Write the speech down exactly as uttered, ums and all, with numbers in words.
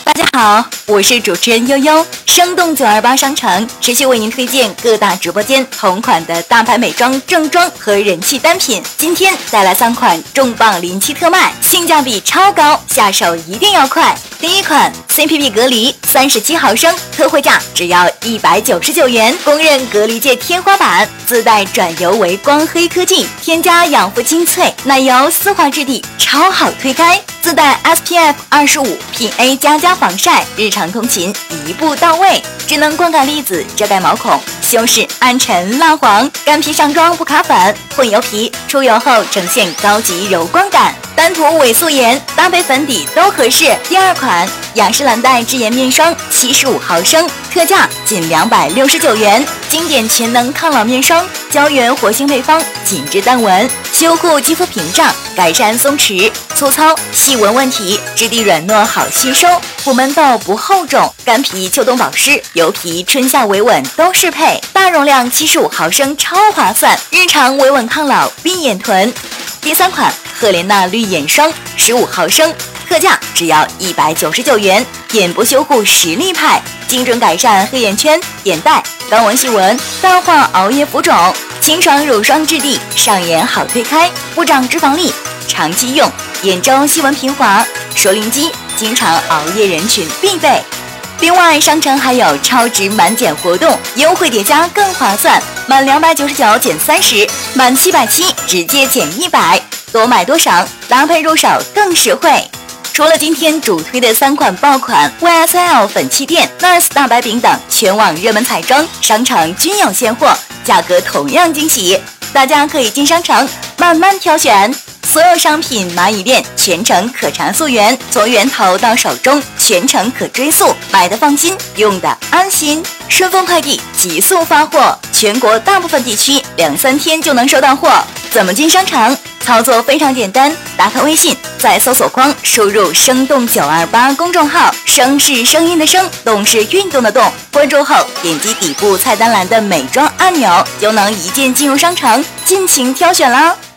大家好，我是主持人悠悠。生动九二八商城持续为您推荐各大直播间同款的大牌美妆、正装和人气单品。今天带来三款重磅临期特卖，性价比超高，下手一定要快。第一款 C P P 隔离三十七毫升，特惠价只要一百九十九元，公认隔离界天花板，自带转油为光黑科技，添加养肤精粹，奶油丝滑质地，超好推开。自带 S P F 二十五 P A 加加防晒，日常通勤一步到位。智能光感粒子遮盖毛孔，修饰暗沉蜡黄，干皮上妆不卡粉，混油皮出油后呈现高级柔光感。单涂伪素颜搭配粉底都合适。第二款雅诗兰黛智颜面霜七十五毫升，特价仅两百六十九元，经典全能抗老面霜，胶原活性配方，紧致淡纹，修护肌肤屏障，改善松弛、粗糙、细纹问题，质地软糯好吸收，不闷痘不厚肿，干皮秋冬保湿，油皮春夏维稳都适配。大容量七十五毫升超划算，日常维稳抗老闭眼臀。第三款赫莲娜绿眼霜十五毫升，特价只要一百九十九元，眼部修护实力派，精准改善黑眼圈、眼袋、干纹细纹，淡化熬夜浮肿，清爽乳霜质地，上眼好推开，不长脂肪粒，长期用，眼周细纹平滑，熟龄肌经常熬夜人群必备。另外，商城还有超值满减活动，优惠叠加更划算，满两百九十九减三十，满七百七直接减一百，多买多赏，搭配入手更实惠。除了今天主推的三款爆款 Y S L 粉气垫、N A R S 大白饼等全网热门彩妆，商城均有现货，价格同样惊喜，大家可以进商城慢慢挑选。所有商品蚂蚁链全程可查溯源，从源头到手中全程可追溯，买的放心，用的安心。顺丰快递急速发货，全国大部分地区两三天就能收到货。怎么进商城？操作非常简单，打开微信，在搜索框输入生动九二八公众号，声是声音的声，动是运动的动，关注后点击底部菜单栏的美妆按钮，就能一键进入商城，尽情挑选啦。